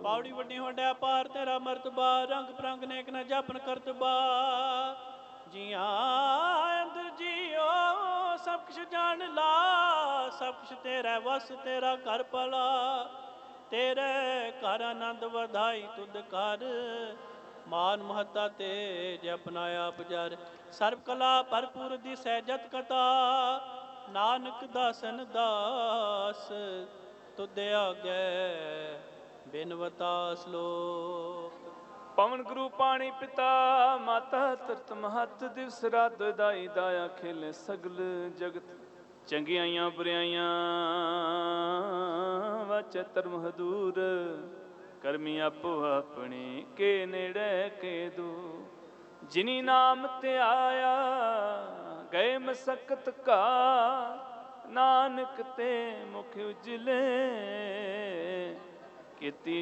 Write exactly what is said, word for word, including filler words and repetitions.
ਪੌੜੀ ਵੱਡੀ ਵੰਡਿਆ ਪਾਰ ਤੇਰਾ ਮਰਤਬਾ, ਰੰਗ ਬਰੰਗ ਨੇਕ ਨਾ ਜਪਨ ਕਰਤਬਾ। ਜੀਆਂ ਅੰਦਰ ਜੀਓ ਸਭ ਕੁਛ ਜਾਣ ਲਾ, ਸਭ ਕੁਛ ਤੇਰਾ ਵਸ ਤੇਰਾ ਘਰ ਭਲਾ। ਤੇਰੇ ਘਰ ਆਨੰਦ ਵਧਾਈ ਤੁਧ ਕਰ, ਮਾਨ ਮਹੱਤਾ ਤੇ ਜਪਨਾ ਆਪ ਜਰ। ਸਰਬ ਕਲਾ ਭਰਪੂਰ ਦੀ ਸਹਿਜਤ ਕਥਾ, ਨਾਨਕ ਦਾਸਨ ਦਾਸ ਤੁਧ ਆਗੇ ਬਿਨਵਤਾ ਸ਼ਲੋਕ। ਪਵਨ ਗੁਰੂ ਪਾਣੀ ਪਿਤਾ ਮਾਤਾ ਧਰਤ ਮਹੱਤ, ਦਿਵਸ ਰਾਤ ਦਾਈ ਦਾਇਆ ਖੇਲੇ ਸਗਲ ਜਗਤ। ਚੰਗਿਆਈਆਂ ਬੁਰਿਆਈਆਂ ਵਾਚੈ ਧਰਮ ਹਦੂਰ, ਕਰਮੀ ਆਪੋ ਆਪਣੇ ਕੇ ਨੇੜੇ ਕੇ ਦੂਰ। ਜਿਨੀ ਨਾਮ ਤੇ ਆਇਆ ਗਏ ਮਸਕਤ ਕਾ, ਨਾਨਕ ਤੇ ਮੁਖ ਉਜਲੇ ਕੀਤੀ